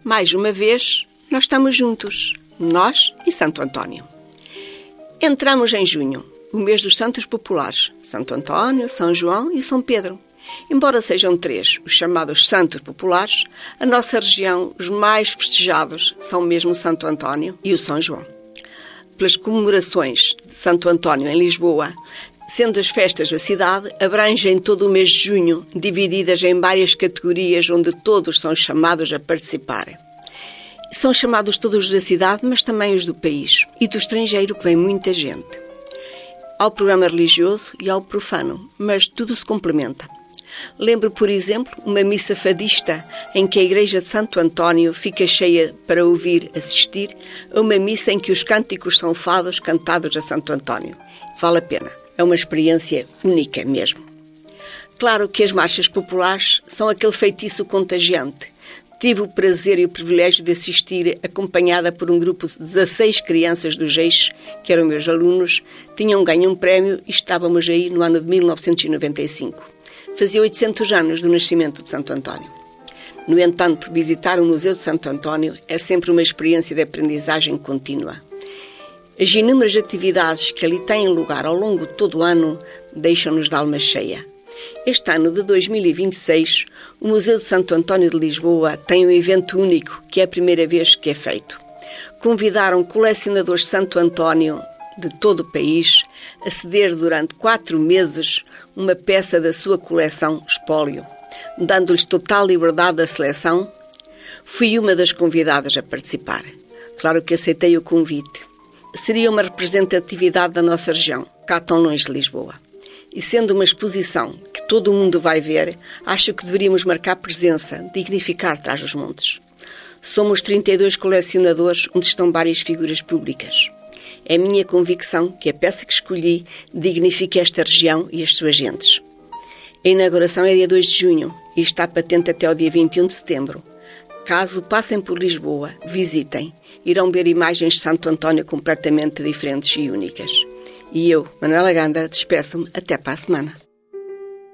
Mais uma vez, nós estamos juntos, nós e Santo António. Entramos em junho, o mês dos santos populares, Santo António, São João e São Pedro. Embora sejam 3 os chamados santos populares, a nossa região, os mais festejados, são mesmo Santo António e o São João. Pelas comemorações de Santo António em Lisboa, sendo as festas da cidade, abrangem todo o mês de junho, divididas em várias categorias onde todos são chamados a participar. São chamados todos da cidade, mas também os do país e do estrangeiro, que vem muita gente. Há o programa religioso e há o profano, mas tudo se complementa. Lembro, por exemplo, uma missa fadista em que a igreja de Santo António fica cheia para assistir a uma missa em que os cânticos são fados cantados a Santo António. Vale a pena. É uma experiência única mesmo. Claro que as marchas populares são aquele feitiço contagiante. Tive o prazer e o privilégio de assistir acompanhada por um grupo de 16 crianças do Geix, que eram meus alunos, tinham ganho um prémio e estávamos aí no ano de 1995. Fazia 800 anos do nascimento de Santo António. No entanto, visitar o Museu de Santo António é sempre uma experiência de aprendizagem contínua. As inúmeras atividades que ali têm lugar ao longo de todo o ano deixam-nos de alma cheia. Este ano de 2026, o Museu de Santo António de Lisboa tem um evento único, que é a primeira vez que é feito. Convidaram colecionadores de Santo António de todo o país a ceder durante 4 meses uma peça da sua coleção espólio, dando-lhes total liberdade da seleção. Fui uma das convidadas a participar. Claro que aceitei o convite. Seria uma representatividade da nossa região, cá tão longe de Lisboa. E sendo uma exposição que todo o mundo vai ver, acho que deveríamos marcar presença, dignificar Trás-os-Montes. Somos 32 colecionadores onde estão várias figuras públicas. É minha convicção que a peça que escolhi dignifique esta região e as suas gentes. A inauguração é dia 2 de junho e está patente até ao dia 21 de setembro. Caso passem por Lisboa, visitem. Irão ver imagens de Santo António completamente diferentes e únicas. E eu, Manuela Ganda, despeço-me até para a semana.